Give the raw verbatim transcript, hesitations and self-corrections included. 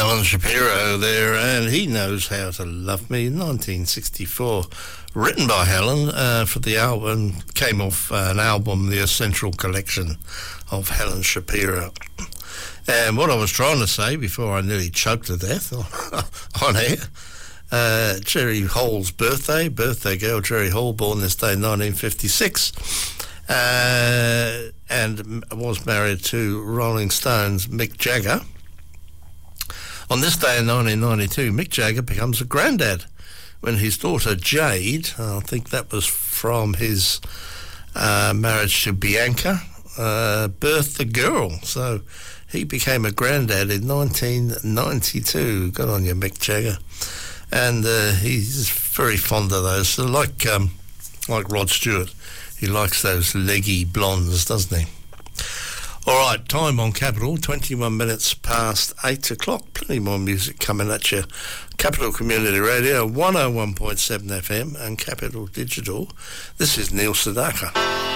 Alan Shapiro there, and He Knows How to Love Me, nineteen sixty-four, written by Helen uh, for the album, came off uh, an album, The Essential Collection of Helen Shapiro. And what I was trying to say before I nearly choked to death on, on air, uh, Jerry Hall's birthday, birthday girl Jerry Hall, born this day nineteen fifty-six, uh, and was married to Rolling Stones' Mick Jagger. On this day in nineteen ninety-two, Mick Jagger becomes a granddad when his daughter Jade, I think that was from his uh, marriage to Bianca, uh, birthed a girl. So he became a granddad in nineteen ninety-two. Good on you, Mick Jagger. And uh, he's very fond of those. So like, um, like Rod Stewart, he likes those leggy blondes, doesn't he? All right, time on Capital, twenty-one minutes past eight o'clock. Plenty more music coming at you. Capital Community Radio, one oh one point seven F M and Capital Digital. This is Neil Sedaka.